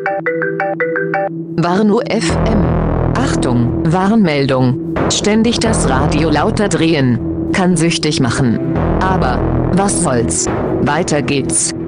Warn-U FM. Achtung, Warnmeldung. Ständig das Radio lauter drehen kann süchtig machen. Aber was soll's? Weiter geht's.